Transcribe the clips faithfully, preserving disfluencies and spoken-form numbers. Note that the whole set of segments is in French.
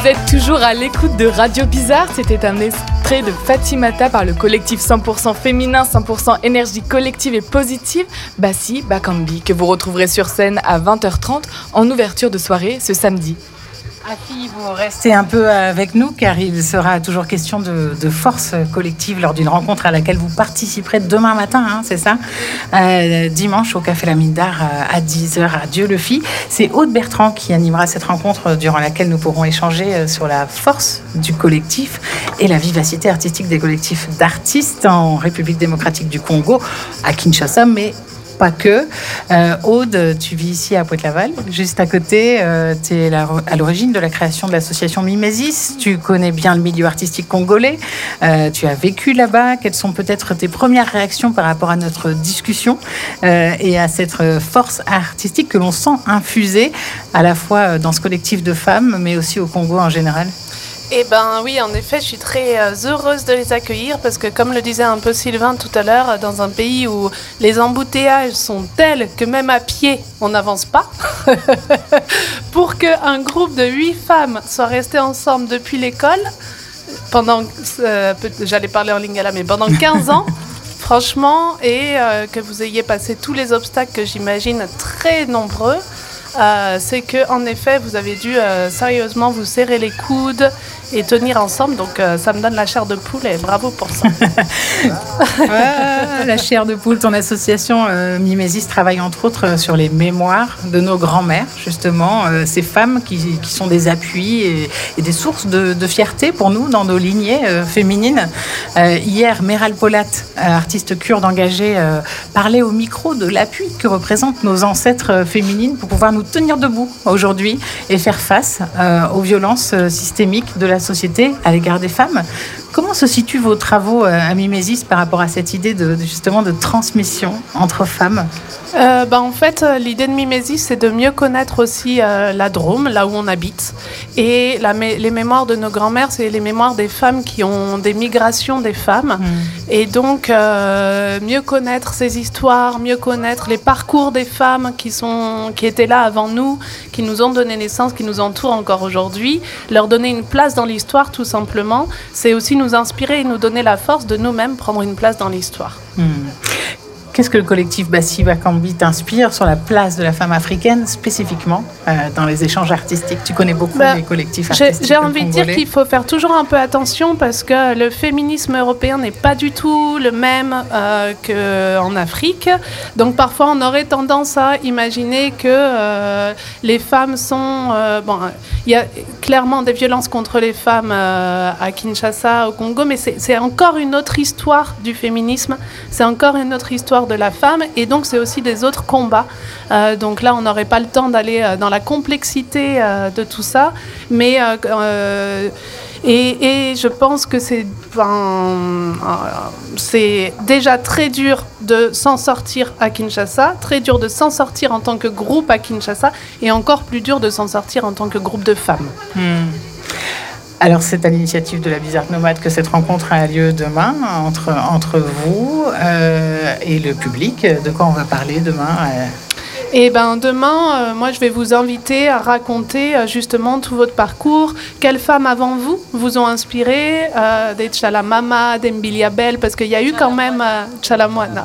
Vous êtes toujours à l'écoute de Radio Bizarre. C'était un extrait de Fatimata par le collectif cent pour cent féminin, cent pour cent énergie collective et positive, Bassi Bakambi, que vous retrouverez sur scène à vingt heures trente en ouverture de soirée ce samedi. Afi, vous restez un peu avec nous car il sera toujours question de, de force collective lors d'une rencontre à laquelle vous participerez demain matin, hein, c'est ça euh, dimanche au Café La Mine d'Art à dix heures à Dieu-le-Fit. C'est Aude Bertrand qui animera cette rencontre durant laquelle nous pourrons échanger sur la force du collectif et la vivacité artistique des collectifs d'artistes en République démocratique du Congo, à Kinshasa, mais pas que. Euh, Aude, tu vis ici à Pointe-Laval, juste à côté. Euh, tu es la, à l'origine de la création de l'association Mimesis. Tu connais bien le milieu artistique congolais. Euh, tu as vécu là-bas. Quelles sont peut-être tes premières réactions par rapport à notre discussion euh, et à cette force artistique que l'on sent infusée à la fois dans ce collectif de femmes, mais aussi au Congo en général? Eh ben oui, en effet, je suis très euh, heureuse de les accueillir parce que, comme le disait un peu Sylvain tout à l'heure, dans un pays où les embouteillages sont tels que même à pied, on n'avance pas, pour qu'un groupe de huit femmes soit resté ensemble depuis l'école, pendant, euh, j'allais parler en lingala, mais pendant quinze ans, franchement, et euh, que vous ayez passé tous les obstacles que j'imagine très nombreux, Euh, c'est que en effet vous avez dû euh, sérieusement vous serrer les coudes et tenir ensemble, donc euh, ça me donne la chair de poule et bravo pour ça. Ah, la chair de poule. Ton association euh, Mimesis travaille entre autres sur les mémoires de nos grands-mères, justement, euh, ces femmes qui, qui sont des appuis et, et des sources de, de fierté pour nous dans nos lignées euh, féminines. Euh, hier, Meral Polat, artiste kurde engagée, euh, parlait au micro de l'appui que représentent nos ancêtres féminines pour pouvoir nous tenir debout aujourd'hui et faire face euh, aux violences systémiques de la société à l'égard des femmes. Comment se situent vos travaux à Mimesis par rapport à cette idée de, de justement de transmission entre femmes? Euh, bah en fait, l'idée de Mimesis, c'est de mieux connaître aussi euh, la Drôme, là où on habite. Et la, les mémoires de nos grands-mères, c'est les mémoires des femmes qui ont des migrations des femmes. Mmh. Et donc, euh, mieux connaître ces histoires, mieux connaître les parcours des femmes qui, sont, qui étaient là avant nous, qui nous ont donné naissance, qui nous entourent encore aujourd'hui. Leur donner une place dans l'histoire, tout simplement. C'est aussi nous inspirer et nous donner la force de nous-mêmes prendre une place dans l'histoire. Mmh. Qu'est-ce que le collectif Bassi Bakambi t'inspire sur la place de la femme africaine spécifiquement euh, dans les échanges artistiques? Tu connais beaucoup bah, les collectifs artistiques. J'ai, j'ai envie de dire qu'il faut faire toujours un peu attention parce que le féminisme européen n'est pas du tout le même euh, qu'en Afrique. Donc parfois on aurait tendance à imaginer que euh, les femmes sont... Euh, bon, il y a clairement des violences contre les femmes euh, à Kinshasa, au Congo, mais c'est, c'est encore une autre histoire du féminisme. C'est encore une autre histoire de la femme et donc c'est aussi des autres combats. Euh, donc là on n'aurait pas le temps d'aller euh, dans la complexité euh, de tout ça, mais euh, euh, et, et je pense que c'est, ben, euh, c'est déjà très dur de s'en sortir à Kinshasa, très dur de s'en sortir en tant que groupe à Kinshasa et encore plus dur de s'en sortir en tant que groupe de femmes. Hmm. Alors, c'est à l'initiative de la Bizarre Nomade que cette rencontre a lieu demain entre, entre vous euh, et le public. De quoi on va parler demain euh... Eh ben demain, euh, moi je vais vous inviter à raconter euh, justement tout votre parcours. Quelles femmes avant vous vous ont inspiré, euh, des Tchalamama, des Mbilia Bel, parce qu'il y a eu quand même euh, Tchalamwana.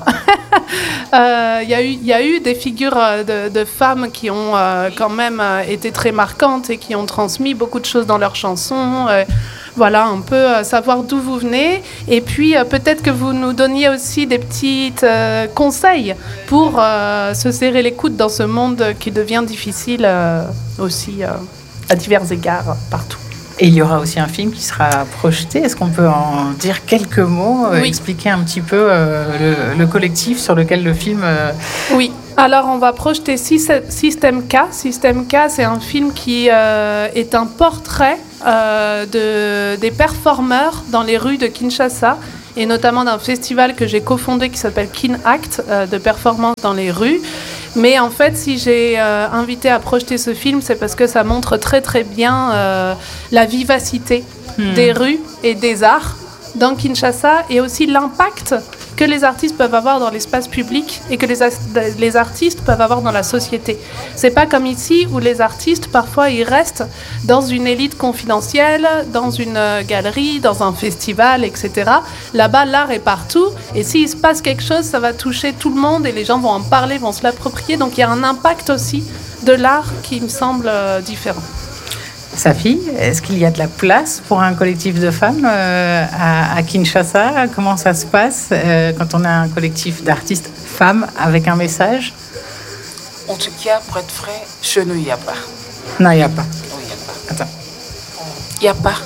euh, il y a eu, il y a eu des figures de, de femmes qui ont euh, quand même euh, été très marquantes et qui ont transmis beaucoup de choses dans leurs chansons. Euh, Voilà, un peu euh, savoir d'où vous venez. Et puis, euh, peut-être que vous nous donniez aussi des petits euh, conseils pour euh, se serrer les coudes dans ce monde qui devient difficile euh, aussi euh, à divers égards partout. Et il y aura aussi un film qui sera projeté. Est-ce qu'on peut en dire quelques mots, euh, oui. expliquer un petit peu euh, le, le collectif sur lequel le film... Euh... Oui. Alors, on va projeter Système K. Système K, c'est un film qui euh, est un portrait euh, de, des performeurs dans les rues de Kinshasa, et notamment d'un festival que j'ai cofondé qui s'appelle Kin Act, euh, de performance dans les rues. Mais en fait, si j'ai euh, invité à projeter ce film, c'est parce que ça montre très très bien euh, la vivacité hmm. des rues et des arts dans Kinshasa, et aussi l'impact que les artistes peuvent avoir dans l'espace public et que les, les artistes peuvent avoir dans la société. C'est pas comme ici où les artistes, parfois, ils restent dans une élite confidentielle, dans une galerie, dans un festival, et cetera. Là-bas, l'art est partout et s'il se passe quelque chose, ça va toucher tout le monde et les gens vont en parler, vont se l'approprier. Donc il y a un impact aussi de l'art qui me semble différent. Safi, est-ce qu'il y a de la place pour un collectif de femmes euh, à, à Kinshasa? Comment ça se passe euh, quand on a un collectif d'artistes femmes avec un message? En tout cas, pour être vrai, chez nous, il n'y a pas. Non, il n'y a pas. Oui, il n'y a pas. Attends. Il n'y a pas.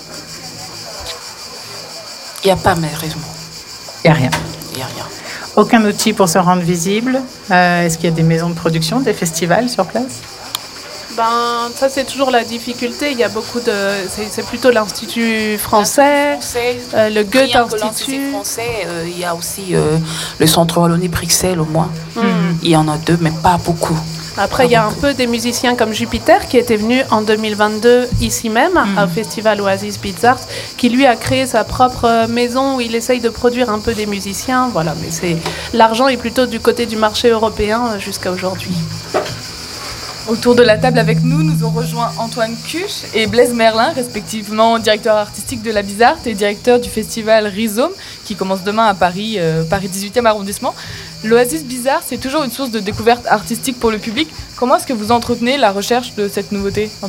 Il n'y a pas, malheureusement. Il n'y a rien. Il n'y a rien. Aucun outil pour se rendre visible. Euh, est-ce qu'il y a des maisons de production, des festivals sur place? Ben, ça, c'est toujours la difficulté. Il y a beaucoup de... C'est, c'est plutôt l'Institut français, français euh, le Goethe Institut Institut. français, euh, il y a aussi euh, le Centre Wallonie-Bruxelles, au moins. Mm. Il y en a deux, mais pas beaucoup. Après, pas il y a beaucoup. un peu des musiciens comme Jupiter qui était venu en deux mille vingt-deux ici même, Mm. au Festival Oasis Beats Art, qui lui a créé sa propre maison où il essaye de produire un peu des musiciens. Voilà, mais c'est... L'argent est plutôt du côté du marché européen jusqu'à aujourd'hui. Autour de la table avec nous, nous ont rejoint Antoine Cuche et Blaise Merlin, respectivement directeur artistique de la Bizart et directeur du festival Rhizome, qui commence demain à Paris, euh, Paris dix-huitième arrondissement. L'Oasis Bizart, c'est toujours une source de découverte artistique pour le public. Comment est-ce que vous entretenez la recherche de cette nouveauté, Antoine ?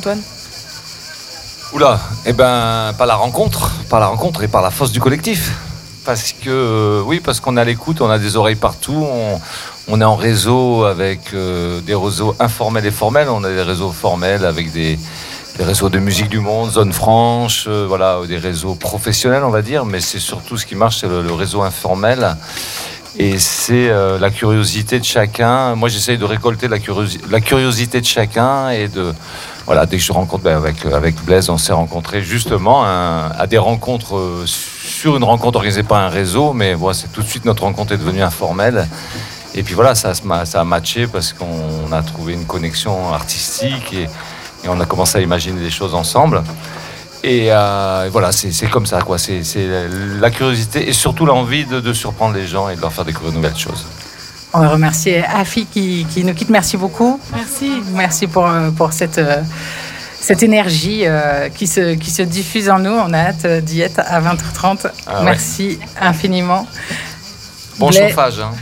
Oula, eh ben, par la rencontre, par la rencontre et par la force du collectif. Parce que, euh, oui, parce qu'on est à l'écoute, on a des oreilles partout, on, on est en réseau avec euh, des réseaux informels et formels. On a des réseaux formels avec des, des réseaux de musique du monde, Zone Franche, euh, voilà, des réseaux professionnels, on va dire. Mais c'est surtout ce qui marche, c'est le, le réseau informel. Et c'est euh, la curiosité de chacun. Moi, j'essaye de récolter la, curiosi- la curiosité de chacun et de... Voilà, dès que je rencontre ben avec, avec Blaise, on s'est rencontrés justement un, à des rencontres, euh, sur une rencontre organisée par un réseau, mais voilà, c'est tout de suite notre rencontre est devenue informelle. Et puis voilà, ça, ça a matché parce qu'on a trouvé une connexion artistique et, et on a commencé à imaginer des choses ensemble. Et euh, voilà, c'est, c'est comme ça, quoi. C'est, c'est la curiosité et surtout l'envie de, de surprendre les gens et de leur faire découvrir de nouvelles choses. On va remercier Afi qui, qui nous quitte. Merci beaucoup. Merci. Merci pour, pour cette, cette énergie euh, qui, se, qui se diffuse en nous. On a hâte d'y être à vingt heures trente. Ah, Merci ouais. infiniment. Bon Blaise, chauffage. Hein.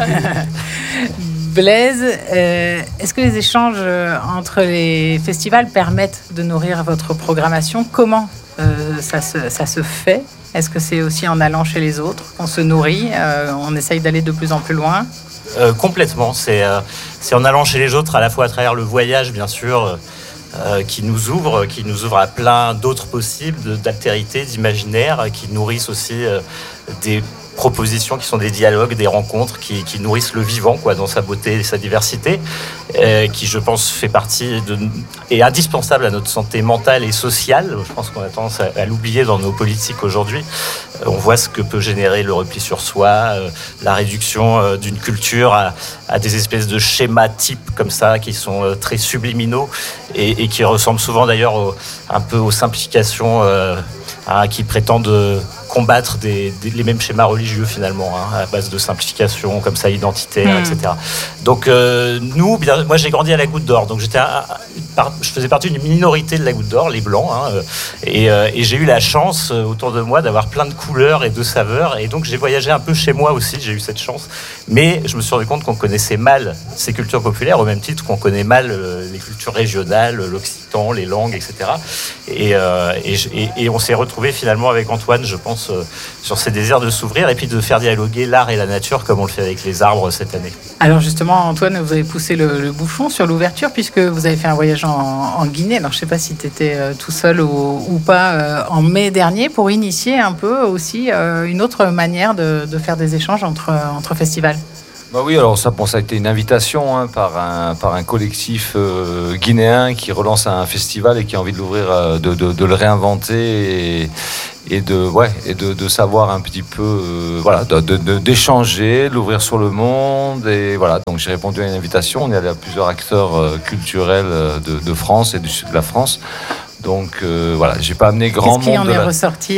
Blaise, euh, est-ce que les échanges entre les festivals permettent de nourrir votre programmation? Comment euh, ça, se, ça se fait? Est-ce que c'est aussi en allant chez les autres qu'on se nourrit? euh, On essaye d'aller de plus en plus loin? Euh, complètement. C'est, euh, c'est en allant chez les autres, à la fois à travers le voyage, bien sûr, euh, qui nous ouvre, qui nous ouvre à plein d'autres possibles, de, d'altérités, d'imaginaires, qui nourrissent aussi euh, des propositions qui sont des dialogues, des rencontres qui, qui nourrissent le vivant, quoi, dans sa beauté et sa diversité, euh, qui, je pense, fait partie de, est indispensable à notre santé mentale et sociale. Je pense qu'on a tendance à, à l'oublier dans nos politiques aujourd'hui. Euh, on voit ce que peut générer le repli sur soi, euh, la réduction euh, d'une culture à, à des espèces de schémas types comme ça, qui sont euh, très subliminaux et, et qui ressemblent souvent d'ailleurs au, un peu aux simplifications euh, hein, qui prétendent combattre des, des, les mêmes schémas religieux finalement, hein, à base de simplification comme ça identitaire, mmh. et cetera. Donc euh, nous, bien, moi j'ai grandi à la Goutte d'Or, donc j'étais, un, un, je faisais partie d'une minorité de la Goutte d'Or, les blancs, hein, et, euh, et j'ai eu la chance autour de moi d'avoir plein de couleurs et de saveurs, et donc j'ai voyagé un peu chez moi aussi, j'ai eu cette chance, mais je me suis rendu compte qu'on connaissait mal ces cultures populaires au même titre qu'on connaît mal euh, les cultures régionales, l'occitan, les langues, et cetera. Et, euh, et, et, et on s'est retrouvés finalement avec Antoine, je pense, sur ces désirs de s'ouvrir et puis de faire dialoguer l'art et la nature comme on le fait avec les arbres cette année. Alors justement, Antoine, vous avez poussé le, le bouchon sur l'ouverture puisque vous avez fait un voyage en, en Guinée. Alors je ne sais pas si tu étais euh, tout seul ou, ou pas euh, en mai dernier pour initier un peu aussi euh, une autre manière de, de faire des échanges entre, entre festivals. Bah oui, alors ça, bon, ça a été une invitation hein, par, un, par un collectif euh, guinéen qui relance un festival et qui a envie de l'ouvrir, euh, de, de, de le réinventer et, et, de, ouais, et de, de savoir un petit peu, euh, voilà, de, de, de, d'échanger, de l'ouvrir sur le monde. Et voilà, donc j'ai répondu à une invitation. On est allé à plusieurs acteurs euh, culturels de, de France et du sud de la France. Donc euh, voilà, j'ai pas amené grand monde. Qu'est-ce qui en de est la... ressorti alors ?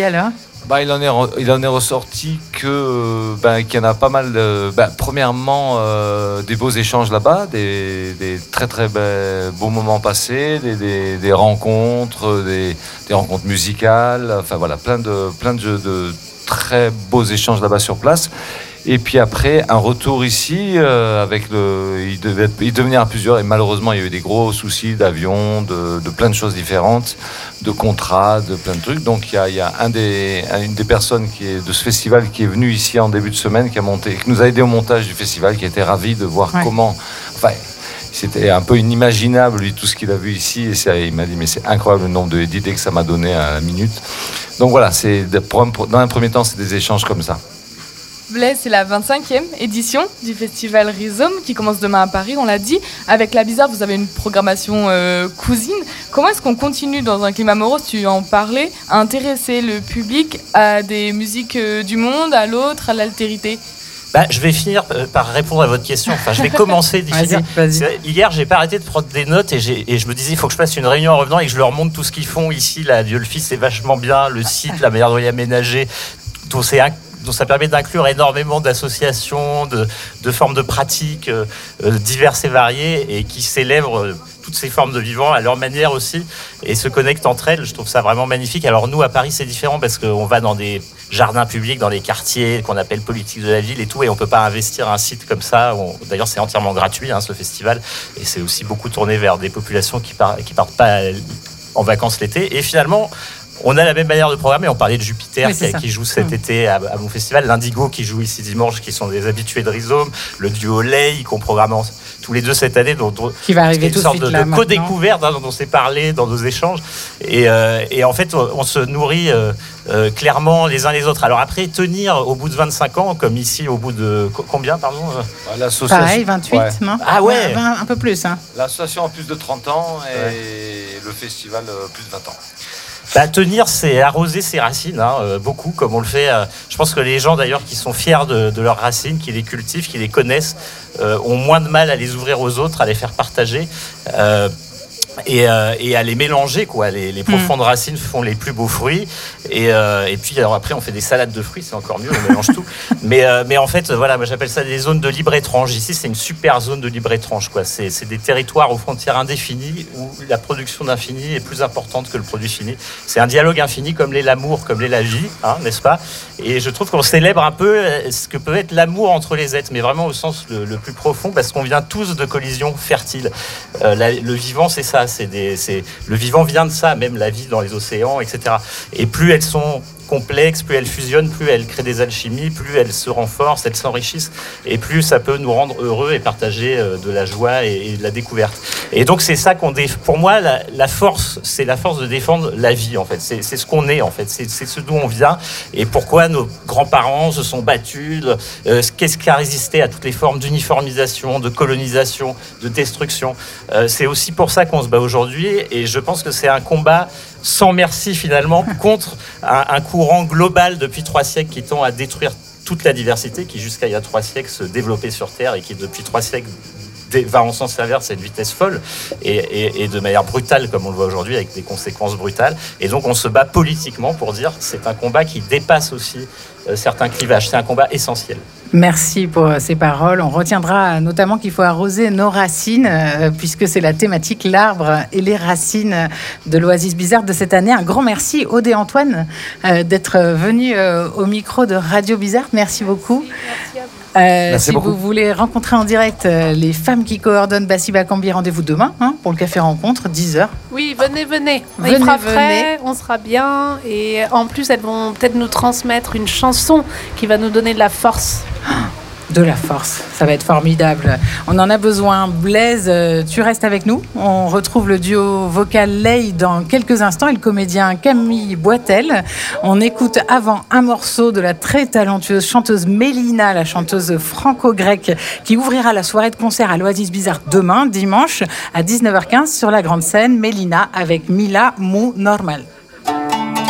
Bah, il, en est, il en est ressorti que, ben, qu'il y en a pas mal. De, ben, premièrement, euh, des beaux échanges là-bas, des, des très très ben, beaux moments passés, des, des, des rencontres, des, des rencontres musicales, enfin voilà, plein de, plein de, de très beaux échanges là-bas sur place. Et puis après, un retour ici, euh, avec le, il devait, être, il devait venir à plusieurs, et malheureusement, il y a eu des gros soucis d'avion, de, de plein de choses différentes, de contrats, de plein de trucs. Donc il y a, il y a un des, une des personnes qui est, de ce festival qui est venu ici en début de semaine, qui a monté, qui nous a aidé au montage du festival, qui était ravi de voir ouais. comment. Enfin, c'était un peu inimaginable, lui, tout ce qu'il a vu ici. Et ça, il m'a dit, mais c'est incroyable le nombre d'idées que ça m'a donné à la minute. Donc voilà, c'est, dans un premier temps, c'est des échanges comme ça. Blaise, c'est la vingt-cinquième édition du festival Rhizome qui commence demain à Paris, on l'a dit. Avec La Bizarre, vous avez une programmation euh, cousine. Comment est-ce qu'on continue dans un climat morose, tu en parlais, à intéresser le public à des musiques euh, du monde, à l'autre, à l'altérité ? Bah, je vais finir par répondre à votre question. Enfin, je vais commencer d'y finir. Vas-y, vas-y. Hier, j'ai pas arrêté de prendre des notes et, j'ai, et je me disais, il faut que je fasse une réunion en revenant et que je leur montre tout ce qu'ils font ici. Là, Dieu le Fils, c'est vachement bien. Le site, la manière dont il est aménagé, tout c'est donc ça permet d'inclure énormément d'associations, de, de formes de pratiques euh, diverses et variées et qui célèbrent euh, toutes ces formes de vivant à leur manière aussi et se connectent entre elles. Je trouve ça vraiment magnifique. Alors nous, à Paris, c'est différent parce qu'on va dans des jardins publics, dans les quartiers qu'on appelle politiques de la ville et tout, et on peut pas investir un site comme ça. On, d'ailleurs, c'est entièrement gratuit, hein, ce festival, et c'est aussi beaucoup tourné vers des populations qui, par, qui partent pas en vacances l'été. Et finalement, on a la même manière de programmer. On parlait de Jupiter, oui, qui, qui joue cet mmh. été à, à mon festival, l'Indigo qui joue ici dimanche, qui sont des habitués de Rhizome, le duo Ley qu'on programme en, tous les deux cette année, dont, dont, qui va arriver tout une sorte de suite de, là, de co-découverte hein, dont on s'est parlé dans nos échanges. Et, euh, et en fait, on, on se nourrit euh, euh, clairement les uns les autres. Alors après, tenir au bout de vingt-cinq ans, comme ici, au bout de combien, pardon euh... L'association. Pareil, vingt-huit, ouais. non Ah ouais, vingt, un peu plus. Hein. L'association a plus de trente ans et ouais. le festival euh, plus de vingt ans. Bah, tenir, c'est arroser ses racines, hein, euh, beaucoup, comme on le fait. Euh, je pense que les gens, d'ailleurs, qui sont fiers de, de leurs racines, qui les cultivent, qui les connaissent, euh, ont moins de mal à les ouvrir aux autres, à les faire partager. Euh, Et, euh, et à les mélanger, quoi. Les, les profondes mmh. racines font les plus beaux fruits. Et, euh, et puis, alors après, on fait des salades de fruits, c'est encore mieux, on mélange tout. Mais, euh, mais en fait, voilà, moi j'appelle ça des zones de libre-étrange. Ici, c'est une super zone de libre-étrange, quoi. C'est, c'est des territoires aux frontières indéfinies où la production d'infini est plus importante que le produit fini. C'est un dialogue infini, comme l'est l'amour, comme l'est la vie, hein, n'est-ce pas ? Et je trouve qu'on célèbre un peu ce que peut être l'amour entre les êtres, mais vraiment au sens le, le plus profond, parce qu'on vient tous de collisions fertiles. Euh, la, le vivant, c'est ça. C'est des, c'est, le vivant vient de ça, même la vie dans les océans, et cetera. Et plus elles sont complexes, plus elles fusionnent, plus elles créent des alchimies, plus elles se renforcent, elles s'enrichissent, et plus ça peut nous rendre heureux et partager de la joie et, et de la découverte. Et donc c'est ça qu'on défend. Pour moi, la, la force, c'est la force de défendre la vie, en fait. C'est, c'est ce qu'on est, en fait. C'est, c'est ce d'où on vient, et pourquoi nos grands-parents se sont battus, de, euh, qu'est-ce qui a résisté à toutes les formes d'uniformisation, de colonisation, de destruction. Euh, c'est aussi pour ça qu'on se bat aujourd'hui, et je pense que c'est un combat sans merci finalement contre un, un courant global depuis trois siècles qui tend à détruire toute la diversité qui jusqu'à il y a trois siècles se développait sur Terre et qui depuis trois siècles va en sens inverse à une vitesse folle et, et, et de manière brutale comme on le voit aujourd'hui avec des conséquences brutales. Et donc on se bat politiquement pour dire c'est un combat qui dépasse aussi euh, certains clivages. C'est un combat essentiel. Merci pour ces paroles. On retiendra notamment qu'il faut arroser nos racines, euh, puisque c'est la thématique, l'arbre et les racines de l'Oasis Bizarre de cette année. Un grand merci, Aude et Antoine, euh, d'être venus euh, au micro de Radio Bizarre. Merci beaucoup. Merci à vous. Euh, si beaucoup. Vous voulez rencontrer en direct euh, les femmes qui coordonnent Bassi Bakambi, rendez-vous demain hein, pour le café rencontre, dix heures. Oui, venez, venez. venez Il fera venez. frais, on sera bien. Et en plus, elles vont peut-être nous transmettre une chanson qui va nous donner de la force. De la force, ça va être formidable. On en a besoin. Blaise, tu restes avec nous. On retrouve le duo vocal Ley dans quelques instants et le comédien Camille Boitel. On écoute avant un morceau de la très talentueuse chanteuse Mélina, la chanteuse franco-grecque, qui ouvrira la soirée de concert à l'Oasis Bizarre demain, dimanche, à dix-neuf heures quinze sur la grande scène. Mélina avec Mila Mou Normal.